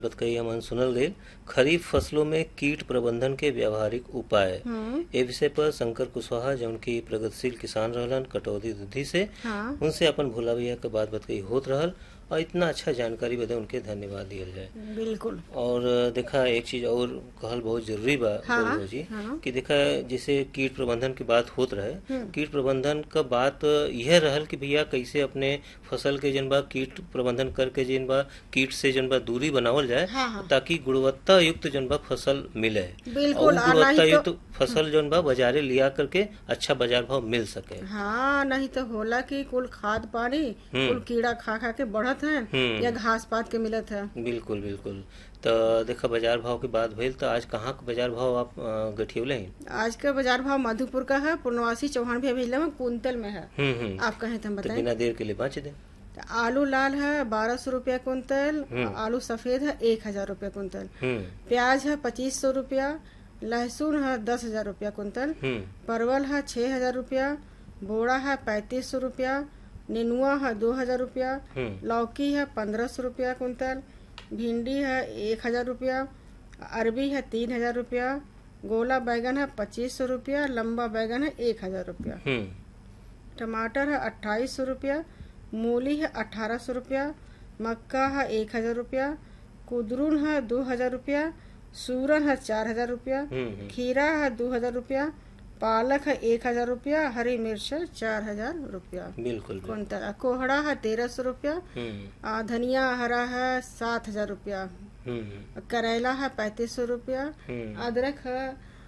कही हमन सुनल गईल खरीफ फसलों में कीट प्रबंधन के व्यावहारिक उपाय। ए विषय पर शंकर कुशवाहा जौन की प्रगतिशील किसान रहलन कटौती दुधी से हाँ उनसे अपन भोला भैया के बात बतकही होत रहल और इतना अच्छा जानकारी बदे उनके धन्यवाद दियल जाए। बिल्कुल। और देखा एक चीज और कहल बहुत जरूरी बा हाँ गौरव जी हाँ कि देखा जैसे कीट प्रबंधन की बात होत रहे कीट प्रबंधन का बात यह रहल कि भैया कैसे अपने फसल के जन बा कीट प्रबंधन करके जन बा कीट से जन बा दूरी बनावल जाए हाँ हाँ ताकि गुणवत्ता युक्त जन बा फसल मिले बिल्कुल। और नहीं गुणवत्ता तो युक्त फसल जन बा बाजारे लिया करके अच्छा बाजार भाव मिल सके। हाँ नहीं तो होला कि कुल खाद पानी कुल कीड़ा खा खा के बढ़त है या घास पात के मिलत है। बिल्कुल बिल्कुल। तो देखा बाजार भाव की बात भइल तो आज कहाँ का बाजार भाव आप गठियौले हैं? आज का बाजार भाव मधुपुर का है, पूर्णवासी चौहान भी भेजला में कुंतल में है। आप कहें तो हम तो बताएं। बिना देर के लिए बाँच दें। तो आलू लाल है 1200 रुपया कुंतल, आलू सफेद है 1000 रुपया कुंतल, प्याज है 2500 रुपया, लहसुन है 10,000 रुपया कुंतल, परवल है 6,000 रुपया, बोड़ा है 3500 रुपया, नेनुआ है 2,000 रुपया, लौकी है 1500 रुपया कुंतल, भिंडी है 1,000 रुपया, अरबी है 3,000 रुपया, गोला बैगन है 2500 रुपया, लंबा बैगन है 1,000 रुपया, टमाटर है 2800 रुपया, मूली है 1800 रुपया, मक्का है 1,000 रुपया, कुदरुन है 2,000 रुपया, सूरन है 4,000 रुपया, खीरा है 2,000 रुपया, पालक है 1,000 रुपया, हरी मिर्च है 4,000 रुपया बिल्कुल कुंतल, कोहड़ा है 1,300 रुपया, धनिया हरा है 7,000 रुपया, करेला है 3,500 रुपया, अदरक है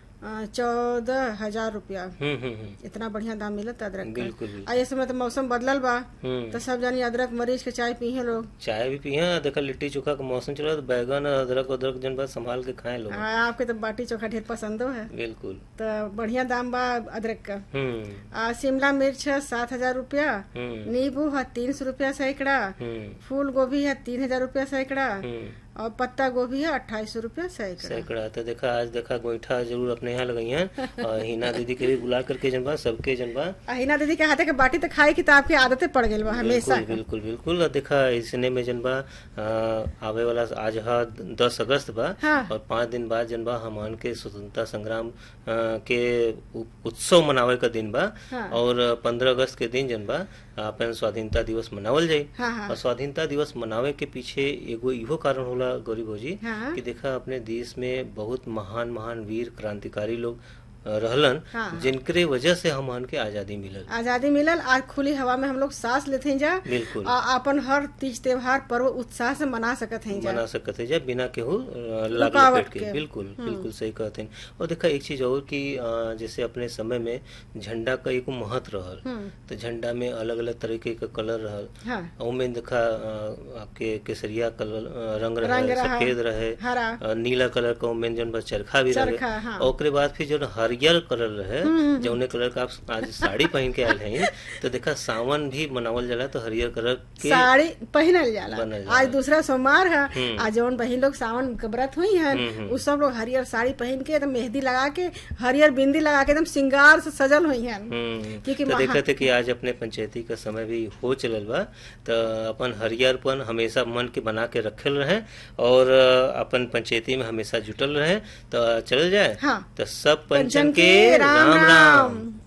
14,000 रुपया। इतना बढ़िया दाम मिलत अदरक का। बिल्कुल आ ये समय तो मौसम बदलल बा तो सब जानी अदरक मरीच के चाय पिए लोग। चाय भी पिए देखा लिट्टी चोखा का मौसम चला तो बैगन अदरक अदरक जन बा संभाल के खाए लोग। हाँ आपके तो बाटी चोखा ढेर पसंदो है। बिल्कुल। तो बढ़िया दाम बा अदरक का। शिमला मिर्च है 7,000 रुपया, नींबू है 300 रुपया सैकड़ा, फूल गोभी है 3,000 रुपया सैकड़ा, और पत्ता गोभी है 2,800 रुपया सैकड़ा। तो देखा आज देखा गोईठा जरूर अपने यहाँ लगाई हैं और हिना दीदी के भी बुला करके जनबा सबके जनबा हिना दीदी के हाथे के बाटी तो खाए की तो आपकी आदतें पड़ गई बा हमेशा। बिल्कुल बिल्कुल। और देखा इसने में जनबा आवे वाला आज है 10 अगस्त बा और 5 दिन बाद जनबा हमान के स्वतंत्रता संग्राम के उत्सव मनावे का दिन बा और 15 अगस्त के दिन जनबा अपन स्वाधीनता दिवस मनावल जाये। और स्वाधीनता दिवस मनावे के पीछे एगो इहो कारण होला गौरी भौजी कि देखा अपने देश में बहुत महान महान वीर क्रांतिकारी लोग रहलन जिनके वजह से हमन के आजादी मिलल। आज खुली हवा में हम लोग सांस लेते हैं जा। बिल्कुल। अपन हर तीज त्योहार पर्व उत्साह से मना सकते हैं जा बिना केहू रुकावट के। बिल्कुल बिल्कुल सही कहते हैं। और देखा एक चीज और कि जैसे अपने समय में झंडा का एक महत्व रहल तो झंडा में अलग अलग तरीके का कलर रहल। उनमें देखा आपके केसरिया कलर रंग रहे, सफेद रहे, नीला कलर का उनमें जन चरखा भी रहे। और बाद फिर जो हरियर कलर रहे जौने कलर का आप आज साड़ी पहन के आए हैं तो देखा सावन भी मनावल जाला तो हरियर कलर के साड़ी पहनल जाला। आज दूसरा सोमवार है, आज जौन बहन लोग सावन के व्रत हुई है उस सब लोग हरियर साड़ी पहन के एकदम मेहंदी लगा के हरियर बिंदी लगा के एकदम श्रृंगार से सजल हुई है। क्योंकि तो देखा थे कि आज अपने पंचायती का समय भी हो चलल बा तो अपन हरियरपन हमेशा मन के बना के रखल रहे और अपन पंचायती में हमेशा जुटल रहे तो चल जाए। तो सब पंचम के राम राम।